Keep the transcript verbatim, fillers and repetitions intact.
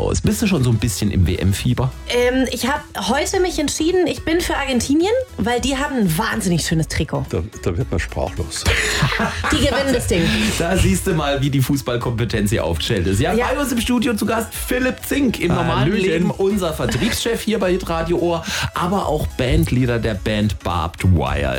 aus? Bist du schon so ein bisschen im W M-Fieber? Ähm, ich habe heute mich entschieden, ich bin für Argentinien, weil die haben ein wahnsinnig schönes Trikot. Da, da wird man sprachlos. Die gewinnen das Ding. Da siehst du mal, wie die Fußballkompetenz hier aufgestellt ist. Ja, Ja. bei uns im Studio zu Gast Philipp Zink, im normalen Hallöchen. Leben unser Vertriebschef hier bei Hitradio Ohr, aber auch Bandleader der Band Barbed Wire.